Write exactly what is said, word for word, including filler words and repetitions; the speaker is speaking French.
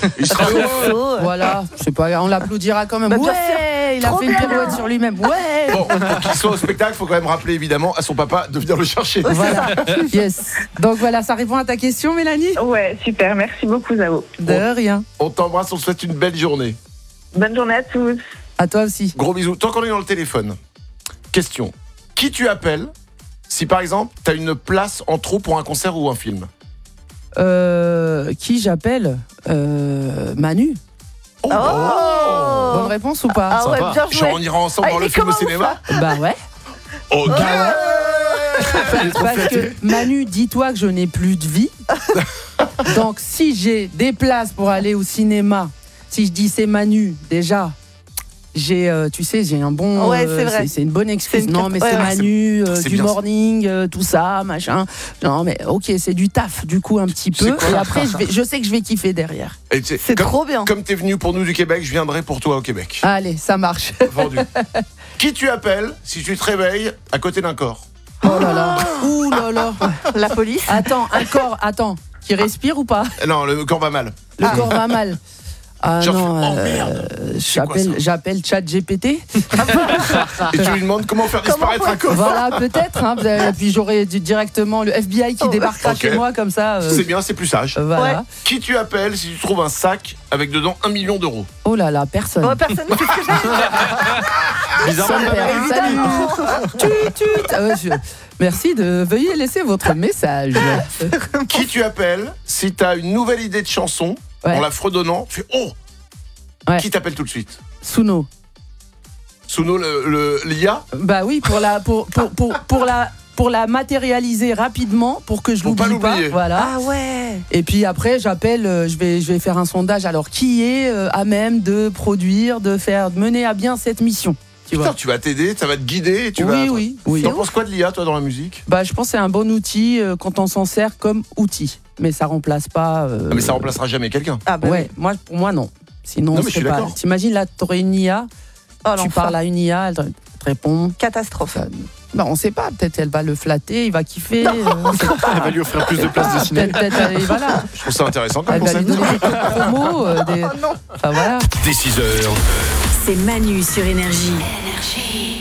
Il sera heureux. Voilà, je sais pas, on l'applaudira quand même. Bah, bien Ouais, il a Trop fait une bien. pirouette sur lui-même. Ouais. Bon, pour qu'il soit au spectacle, il faut quand même rappeler évidemment à son papa de venir le chercher. Voilà. Yes. Donc voilà, ça répond à ta question, Mélanie? Ouais, super. Merci beaucoup, Zao. De rien. On t'embrasse, on te souhaite une belle journée. Bonne journée à tous. À toi aussi. Gros bisous. Tant qu'on est dans le téléphone, question. Qui tu appelles si par exemple t'as une place en trop pour un concert ou un film? Euh, qui j'appelle euh, Manu. Oh, Oh. Bonne réponse ou pas? Ah ouais, Sympa. bien joué. Genre on ira ensemble Ah, dans il le est film au comment, cinéma. Bah ouais. Ok. Parce que Manu, dis-toi que je n'ai plus de vie. Donc si j'ai des places pour aller au cinéma, si je dis c'est Manu, déjà, j'ai, euh, tu sais, j'ai un bon, Ouais, c'est euh, vrai. c'est, c'est une bonne excuse. C'est une non, carte- mais ouais, c'est ouais. Manu, euh, C'est du bien ça. morning, euh, tout ça, machin. Non, mais ok, c'est du taf, du coup un petit C'est peu. quoi Et après, je, vais, je sais que je vais kiffer derrière. Et tu sais, C'est comme, trop bien. Comme t'es venu pour nous du Québec, je viendrai pour toi au Québec. Allez, ça marche. Vendu. Qui tu appelles si tu te réveilles à côté d'un corps? Oh là là. Ouh là là. La police. Attends, un corps, attends, qui respire ou pas? Non, le corps va mal. Le corps va mal. Ah Genre, non, oh, euh, merde. j'appelle, quoi, ça j'appelle ChatGPT. Et tu lui demandes comment faire Comment disparaître un corps. Voilà, peut-être. Hein, et puis j'aurai du- directement le F B I qui Oh, débarquera ok. chez moi comme ça. euh, C'est bien, c'est plus sage. euh, voilà. Ouais. Qui tu appelles si tu trouves un sac avec dedans un million d'euros? Oh là là, personne. Ouais, personne ne fait ce que j'ai. Bizarrement. Super, salut. Tut, tut. Euh, je- Merci de veuillez laisser votre message. Qui tu appelles si t'as une nouvelle idée de chanson, Ouais. en la fredonnant, tu fais oh. Ouais. Qui t'appelle tout de suite? Suno. Suno, le, le- l'I A? Bah oui, pour la pour pour pour, pour la pour la matérialiser rapidement pour que je Pour pas l'oublie pas. l'oublier. Voilà. Ah ouais. Et puis après, j'appelle, euh, je vais, je vais faire un sondage. Alors, qui est euh, à même de produire, de faire, de mener à bien cette mission, tu Putain, vois? tu vas t'aider, ça va te guider. Tu Oui, vas, oui, oui. T'en penses quoi de l'I A, toi, dans la musique? Bah, je pense que c'est un bon outil euh, quand on s'en sert comme outil, mais ça remplace pas. euh, Ah, mais ça remplacera jamais quelqu'un. Ah bah Ouais, moi, pour moi, non. Sinon, Non, mais on je suis serait pas. d'accord. T'imagines là, t'aurais une I A, oui. Oh, tu l'enfer. parles à une I A, elle te te répond. Catastrophe. Ça- Bah, on sait pas. Peut-être elle va le flatter, il va kiffer. euh, on sait pas. Elle va lui offrir plus de places de ciné. Peut-être, peut-être, elle- voilà. Je trouve ça intéressant comme Elle va lui concept. donner des codes promo. euh, des... Oh non. Enfin voilà. Dès six heures. C'est Manu sur Énergie.